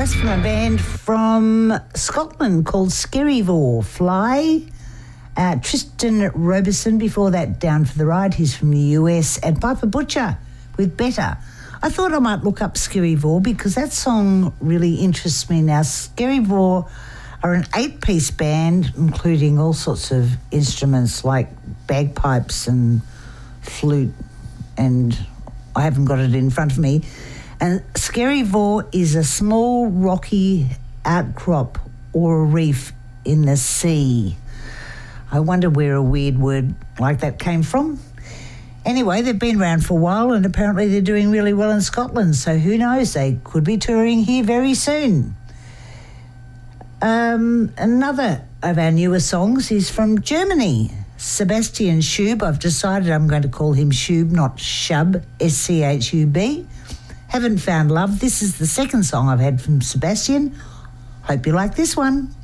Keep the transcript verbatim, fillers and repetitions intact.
That's from a band from Scotland called Skerryvore. Fly. Uh, Tristan Roberson, before that, Down for the Ride. He's from the U S. And Piper Butcher with Better. I thought I might look up Skerryvore because that song really interests me now. Skerryvore are an eight-piece band, including all sorts of instruments like bagpipes and flute, and I haven't got it in front of me. And Skerryvore is a small rocky outcrop or a reef in the sea. I wonder where a weird word like that came from. Anyway, they've been around for a while and apparently they're doing really well in Scotland, so who knows, they could be touring here very soon. Um, another of our newer songs is from Germany. Sebastian Schub. I've decided I'm going to call him Schub, not Shub, S C H U B. Haven't Found Love. This is the second song I've had from Sebastian. Hope you like this one.